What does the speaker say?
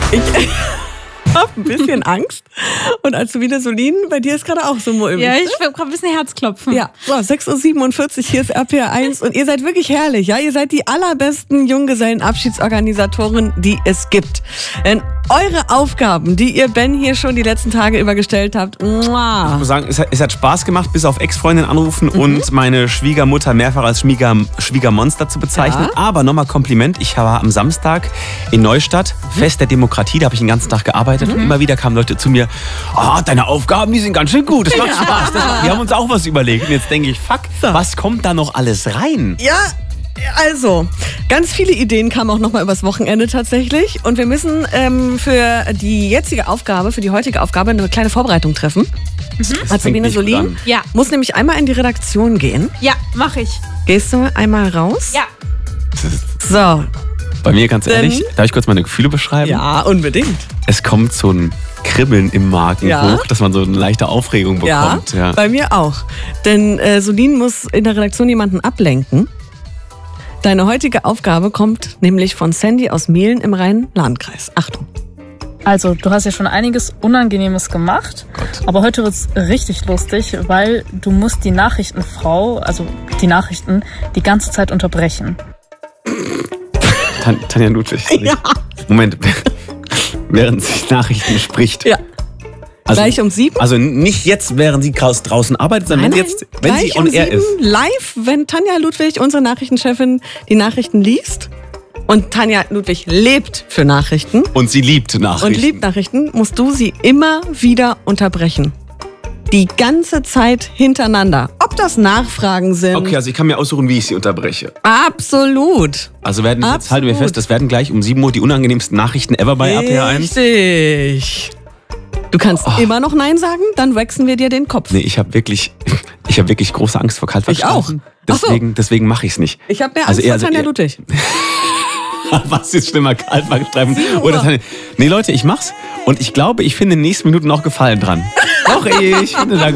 Ich habe ein bisschen Angst. Und Azubine Solin, bei dir ist gerade auch so mulmig. Ja, ich habe gerade ein bisschen Herzklopfen. Ja, so, 6.47 Uhr, hier ist RPR 1 und ihr seid wirklich herrlich, ja? Ihr seid die allerbesten Junggesellenabschiedsorganisatoren, die es gibt. Denn eure Aufgaben, die ihr Ben hier schon die letzten Tage über gestellt habt, Ich muss sagen, es hat Spaß gemacht, bis auf Ex-Freundin anrufen und meine Schwiegermutter mehrfach als Schwiegermonster zu bezeichnen. Ja. Aber nochmal Kompliment, ich war am Samstag in Neustadt, Fest der Demokratie, da habe ich den ganzen Tag gearbeitet und immer wieder kamen Leute zu mir, deine Aufgaben, die sind ganz schön gut, das macht Spaß. Wir haben uns auch was überlegt und jetzt denke ich, fuck, was kommt da noch alles rein? Ja, also, ganz viele Ideen kamen auch nochmal übers Wochenende tatsächlich. Und wir müssen für die jetzige Aufgabe, für die heutige Aufgabe eine kleine Vorbereitung treffen. Azubine nicht gut Solin an. Ja. muss nämlich einmal in die Redaktion gehen. Ja, mache ich. Gehst du einmal raus? Ja. So, Bei mir ganz ehrlich, darf ich kurz meine Gefühle beschreiben? ja, unbedingt. Es kommt so ein Kribbeln im Magen Ja. hoch, dass man so eine leichte Aufregung bekommt. Ja. Bei mir auch. Denn Solin muss in der Redaktion jemanden ablenken. Deine heutige Aufgabe kommt nämlich von Sandy aus Mehlen im Rhein-Lahn-Kreis. Achtung. Also, du hast ja schon einiges Unangenehmes gemacht, aber heute wird's richtig lustig, weil du musst die Nachrichtenfrau, also die Nachrichten, die ganze Zeit unterbrechen. Tanja Ludwig. Ja. Moment, während sie Nachrichten spricht. Ja. Also, Gleich um 7? Also nicht jetzt, während sie draußen arbeitet, sondern wenn sie gleich on air 7 ist. live, wenn Tanja Ludwig, unsere Nachrichtenchefin, die Nachrichten liest. Und Tanja Ludwig lebt für Nachrichten Und sie liebt Nachrichten. und liebt Nachrichten, musst du sie immer wieder unterbrechen. Die ganze Zeit hintereinander. Ob das Nachfragen sind. Okay, also ich kann mir aussuchen, wie ich sie unterbreche. Absolut. Also werden jetzt, Absolut. halten wir fest, das werden gleich um 7 Uhr die unangenehmsten Nachrichten ever bei RPR 1. Richtig. Du kannst immer noch Nein sagen, dann waxen wir dir den Kopf. Nee, ich habe wirklich große Angst vor Kaltwachstreifen. Ich auch. Ach so. Deswegen mache ich es nicht. Ich habe mehr Also Angst eher- vor Tanja Ludwig. Was ist schlimmer, Kaltwachstreifen 7 Uhr. oder Tanja? Nee, Leute, ich mach's und ich glaube, ich finde in den nächsten Minuten auch Gefallen dran. Doch, ich finde da